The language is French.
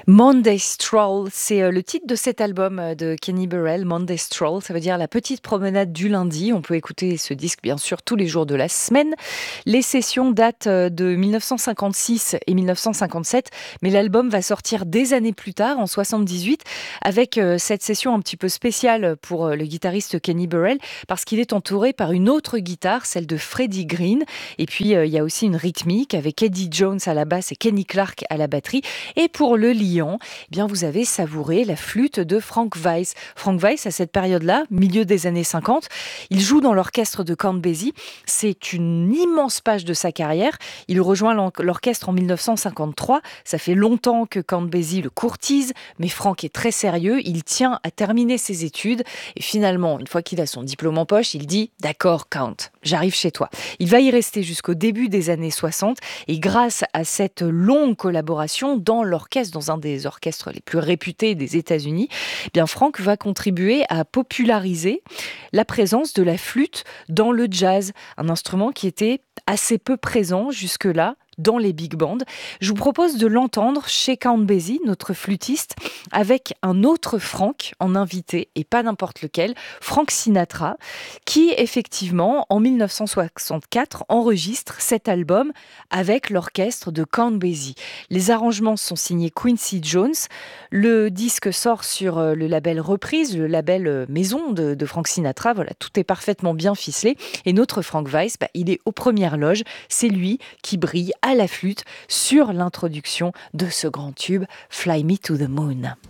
Monday Stroll, c'est le titre de cet album de Kenny Burrell. Monday Stroll, ça veut dire la petite promenade du lundi. On peut écouter ce disque bien sûr tous les jours de la semaine. Les sessions datent de 1956 et 1957, mais l'album va sortir des années plus tard, en 78, avec cette session un petit peu spéciale pour le guitariste Kenny Burrell, parce qu'il est entouré par une autre guitare, celle de Freddie Green. Et puis il y a aussi une rythmique avec Eddie Jones à la basse et Kenny Clarke à la batterie. Et pour le liant, eh bien vous avez savouré la flûte de Frank Weiss. Frank Weiss, à cette période-là, milieu des années 50, il joue dans l'orchestre de Count Basie. C'est une immense page de sa carrière. Il rejoint l'orchestre en 1953. Ça fait longtemps que Count Basie le courtise, mais Frank est très sérieux. Il tient à terminer ses études. Et finalement, une fois qu'il a son diplôme en poche, il dit « D'accord, Count, j'arrive chez toi ». Il va y rester jusqu'au début des années 60. Et grâce à cette longue collaboration dans l'orchestre, dans un des orchestres les plus réputés des États-Unis, eh bien Frank va contribuer à populariser la présence de la flûte dans le jazz, un instrument qui était assez peu présent jusque-là dans les big bands. Je vous propose de l'entendre chez Count Basie, notre flûtiste, avec un autre Frank en invité, et pas n'importe lequel, Frank Sinatra, qui effectivement, en 1964, enregistre cet album avec l'orchestre de Count Basie. Les arrangements sont signés Quincy Jones. Le disque sort sur le label Reprise, le label maison de Frank Sinatra. Voilà, tout est parfaitement bien ficelé. Et notre Frank Weiss, il est aux premières loges. C'est lui qui brille à la flûte sur l'introduction de ce grand tube Fly Me to the Moon.